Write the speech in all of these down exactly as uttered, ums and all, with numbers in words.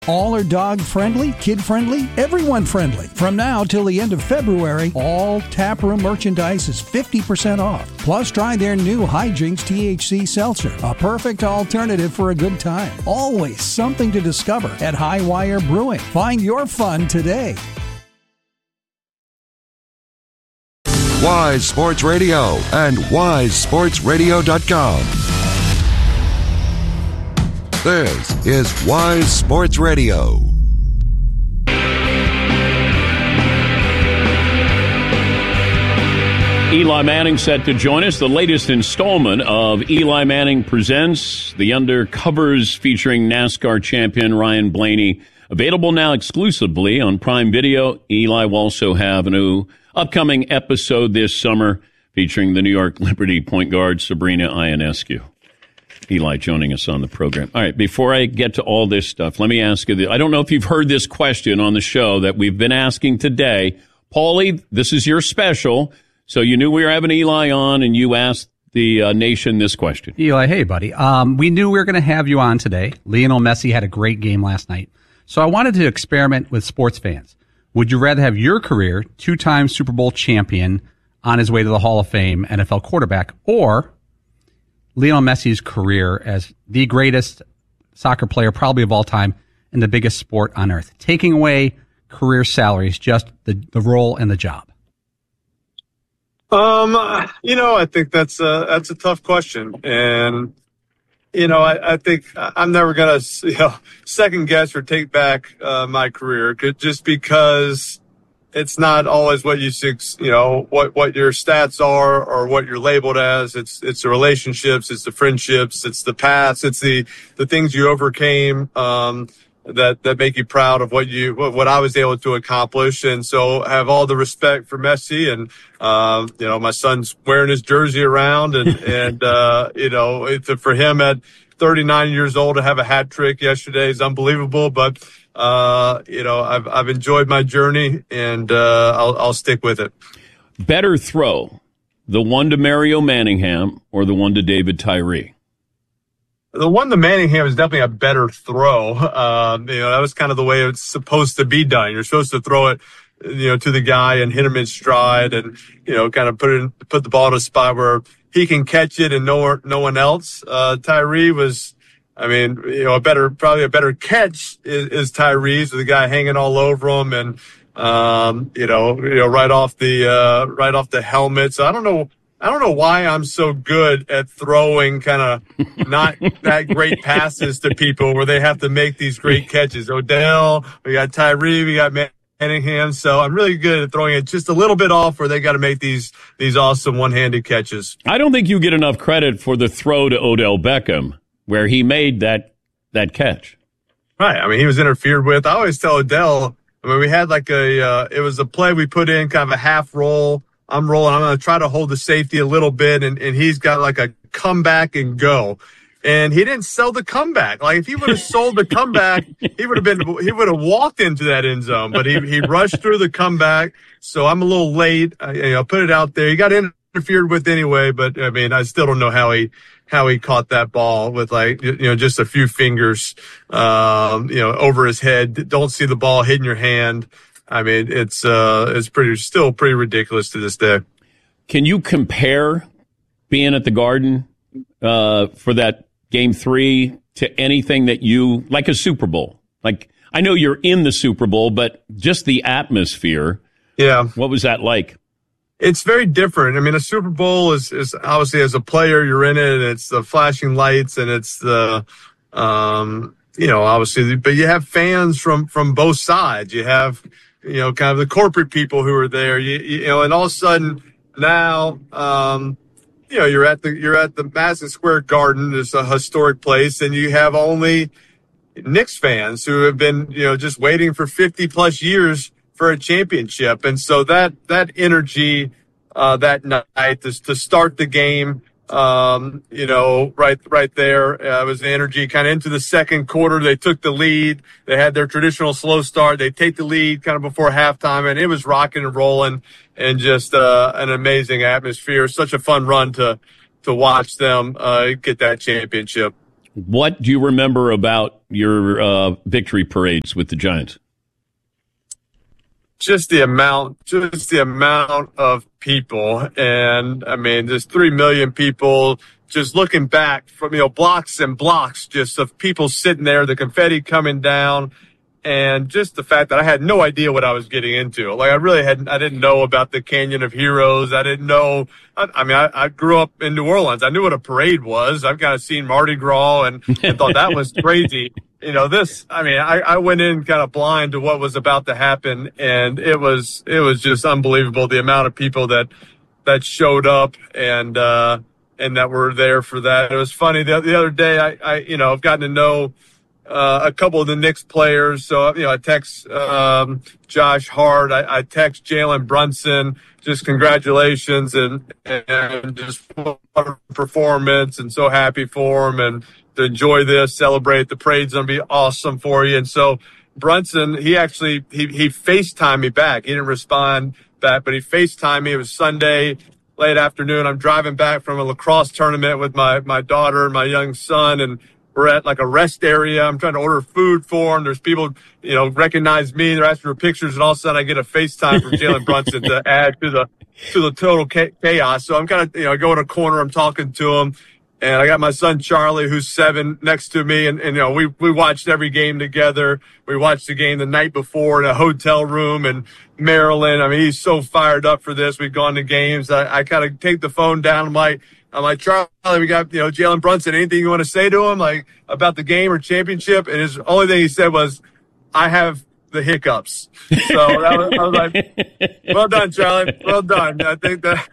All are dog-friendly, kid-friendly, everyone-friendly. From now till the end of February, all taproom merchandise is fifty percent off. Plus, try their new Hijinks T H C Seltzer, a perfect alternative for a good time. Always something to discover at Highwire Brewing. Find your fun today. Wise Sports Radio and wise sports radio dot com. This is Wise Sports Radio. Eli Manning set to join us. The latest installment of Eli Manning Presents, the Undercovers featuring NASCAR champion Ryan Blaney. Available now exclusively on Prime Video. Eli will also have a new upcoming episode this summer featuring the New York Liberty point guard Sabrina Ionescu. Eli joining us on the program. All right, before I get to all this stuff, let me ask you this. I don't know if you've heard this question on the show that we've been asking today. Paulie, this is your special. So you knew we were having Eli on, and you asked the uh, nation this question. Eli, hey, buddy. Um, we knew we were going to have you on today. Lionel Messi had a great game last night. So I wanted to experiment with sports fans. Would you rather have your career, two-time Super Bowl champion, on his way to the Hall of Fame, N F L quarterback, or Lionel Messi's career as the greatest soccer player probably of all time in the biggest sport on earth, taking away career salaries, just the, the role and the job? Um, you know, I think that's a, that's a tough question. And, you know, I, I think I'm never going to, you know, second guess or take back uh, my career just because it's not always what you, you know, what, what your stats are or what you're labeled as. It's, it's the relationships, it's the friendships, it's the paths, it's the, the things you overcame, um, that, that make you proud of what you, what, what I was able to accomplish. And so I have all the respect for Messi, and, um, you know, my son's wearing his jersey around, and, and, uh, you know, it's for him at thirty-nine years old to have a hat trick yesterday is unbelievable. But, uh, you know, I've, I've enjoyed my journey, and, uh, I'll, I'll stick with it. Better throw, the one to Mario Manningham or the one to David Tyree? The one to Manningham is definitely a better throw. Um, you know, that was kind of the way it's supposed to be done. You're supposed to throw it, you know, to the guy and hit him in stride, and, you know, kind of put it in, put the ball in a spot where he can catch it and no, no one else. Uh, Tyree was, I mean, you know, a better, probably a better catch is, is Tyree's, with the guy hanging all over him, and, um, you know, you know, right off the, uh, right off the helmet. So I don't know. I don't know why I'm so good at throwing kind of not that great passes to people where they have to make these great catches. Odell, we got Tyree, we got Manningham. So I'm really good at throwing it just a little bit off where they got to make these, these awesome one-handed catches. I don't think you get enough credit for the throw to Odell Beckham where he made that, that catch. Right. I mean, he was interfered with. I always tell Odell, I mean, we had like a, uh, it was a play we put in, kind of a half roll. I'm rolling. I'm going to try to hold the safety a little bit. And, and he's got like a comeback and go. And he didn't sell the comeback. Like if he would have sold the comeback, he would have been, he would have walked into that end zone, but he, he rushed through the comeback. So I'm a little late. I, you know, put it out there. He got interfered with anyway, but I mean, I still don't know how he, how he caught that ball with like, you know, just a few fingers, um, you know, over his head. Don't see the ball hitting your hand. I mean, it's uh, it's pretty still pretty ridiculous to this day. Can you compare being at the Garden uh, for that game three to anything that you like a Super Bowl? Like, I know you're in the Super Bowl, but just the atmosphere. Yeah, what was that like? It's very different. I mean, a Super Bowl is is obviously as a player you're in it, and it's the flashing lights, and it's the um, you know, obviously, but you have fans from from both sides. You have, you know, kind of the corporate people who are there, you, you know, and all of a sudden now, um, you know, you're at the, you're at the Madison Square Garden. It's a historic place, and you have only Knicks fans who have been, you know, just waiting for fifty plus years for a championship. And so that, that energy, uh, that night to, to start the game, um, you know, right, right there, uh, was the energy kind of into the second quarter. They took the lead. They had their traditional slow start. They take the lead kind of before halftime, and it was rocking and rolling, and just, uh, an amazing atmosphere. Such a fun run to, to watch them, uh, get that championship. What do you remember about your uh, victory parades with the Giants? Just the amount, just the amount of people. And I mean, there's three million people just looking back from, you know, blocks and blocks just of people sitting there, the confetti coming down. And just the fact that I had no idea what I was getting into. Like I really hadn't, I didn't know about the Canyon of Heroes. I didn't know, I, I mean, I, I grew up in New Orleans. I knew what a parade was. I've kind of seen Mardi Gras and, and thought that was crazy. You know, this, I mean, I, I went in kind of blind to what was about to happen. And it was, it was just unbelievable. The amount of people that, that showed up and, uh, and that were there for that. It was funny. The, the other day, I, I, you know, I've gotten to know, Uh, a couple of the Knicks players. So, you know, I text um, Josh Hart. I, I text Jalen Brunson, just congratulations and, and just what a performance and so happy for him and to enjoy this, celebrate. The parade's going to be awesome for you. And so Brunson, he actually, he, he FaceTimed me back. He didn't respond back, but he FaceTimed me. It was Sunday, late afternoon. I'm driving back from a lacrosse tournament with my, my daughter and my young son, and we're at like a rest area. I'm trying to order food for them. There's people, you know, recognize me. They're asking for pictures, and all of a sudden I get a FaceTime from Jalen Brunson to add to the to the total chaos. So I'm kind of, you know, I go in a corner. I'm talking to him, and I got my son Charlie, who's seven, next to me, and, and you know, we we watched every game together. We watched the game the night before in a hotel room in Maryland. I mean, he's so fired up for this. We've gone to games. I, I kind of take the phone down. I'm like. I'm like, Charlie, we got, you know, Jalen Brunson. Anything you want to say to him, like, about the game or championship? And his only thing he said was, I have the hiccups. So that was, I was like, well done, Charlie. Well done. I think that.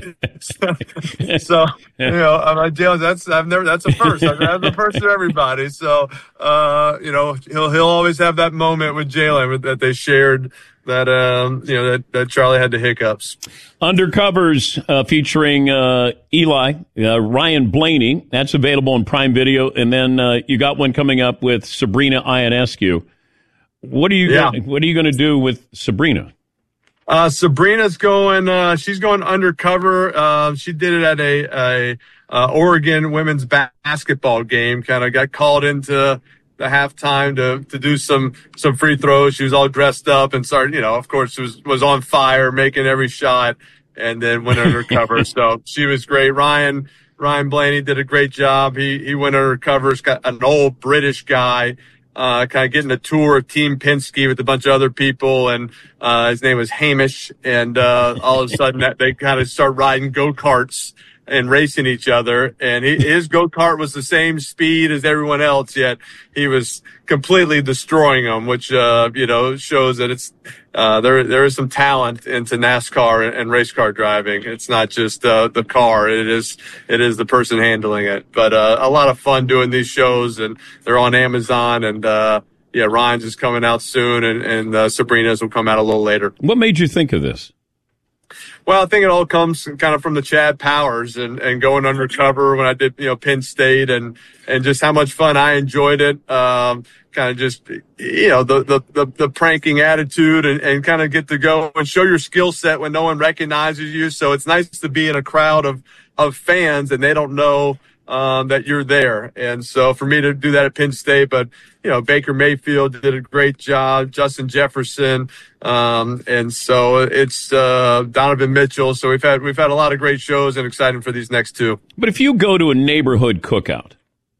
so, so you know, I'm like, Jalen, that's, I've never, that's a first. I've that's the first for everybody. So, uh, you know, he'll, he'll always have that moment with Jalen that they shared. That, um, you know, that, that Charlie had the hiccups. Undercovers uh, featuring uh, Eli, uh, Ryan Blaney. That's available on Prime Video. And then uh, you got one coming up with Sabrina Ionescu. What are you yeah. gonna, What are you going to do with Sabrina? Uh, Sabrina's going, uh, she's going undercover. Uh, she did it at a, a uh, Oregon women's basketball game, kind of got called into the halftime to, to do some, some free throws. She was all dressed up and started, you know, of course was, was on fire, making every shot, and then went undercover. So she was great. Ryan, Ryan Blaney did a great job. He, he went undercover. He's got an old British guy, uh, kind of getting a tour of Team Penske with a bunch of other people. And, uh, his name was Hamish. And, uh, all of a sudden that they kind of start riding go-karts and racing each other, and he, his go-kart was the same speed as everyone else, yet he was completely destroying them, which, uh, you know, shows that it's, uh, there, there is some talent into NASCAR and, and race car driving. It's not just, uh, the car. It is, it is the person handling it. But, uh, a lot of fun doing these shows, and they're on Amazon, and, uh, yeah, Ryan's is coming out soon, and, and, uh, Sabrina's will come out a little later. What made you think of this? Well, I think it all comes kind of from the Chad Powers and, and going undercover when I did, you know, Penn State, and, and just how much fun I enjoyed it. Um, kind of just, you know, the, the, the, the pranking attitude, and, and kind of get to go and show your skill set when no one recognizes you. So it's nice to be in a crowd of, of fans, and they don't know, um, that you're there. And so for me to do that at Penn State, but, you know, Baker Mayfield did a great job, Justin Jefferson. Um, and so it's, uh, Donovan Mitchell. So we've had, we've had a lot of great shows, and excited for these next two. But if you go to a neighborhood cookout,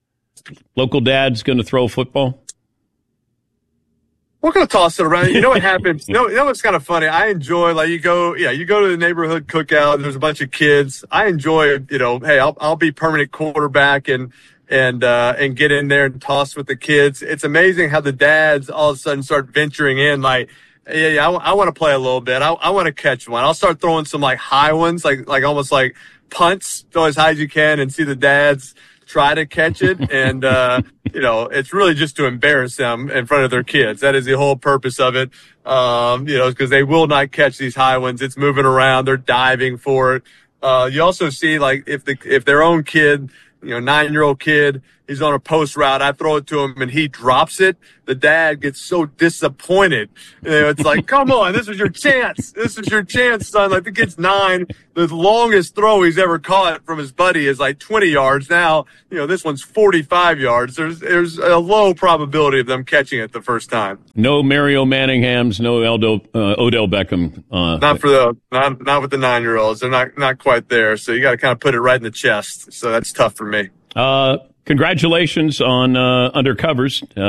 local dad's going to throw a football? We're going to toss it around. You know what happens? you, know, you know what's kind of funny? I enjoy, like, you go, yeah, you go to the neighborhood cookout, there's a bunch of kids. I enjoy, you know, hey, I'll, I'll be permanent quarterback and, and, uh, and get in there and toss with the kids. It's amazing how the dads all of a sudden start venturing in, like, yeah, yeah, I, I want to play a little bit. I, I want to catch one. I'll start throwing some, like, high ones, like, like almost like punts, throw as high as you can, and see the dads try to catch it. And, uh, you know, it's really just to embarrass them in front of their kids. That is the whole purpose of it. Um, you know, because they will not catch these high ones. It's moving around. They're diving for it. Uh, you also see, like, if the, if their own kid, you know, nine year old kid, he's on a post route. I throw it to him and he drops it. The dad gets so disappointed. You know, it's like, come on, this is your chance. This is your chance, son. Like the kid's nine. The longest throw he's ever caught from his buddy is like twenty yards. Now, you know, this one's forty-five yards. There's there's a low probability of them catching it the first time. No Mario Manninghams, no Eldo, uh, Odell Beckham. Uh, not for the not not with the nine year olds. They're not not quite there. So you got to kind of put it right in the chest. So that's tough for me. Uh, congratulations on uh, Undercovers. Uh,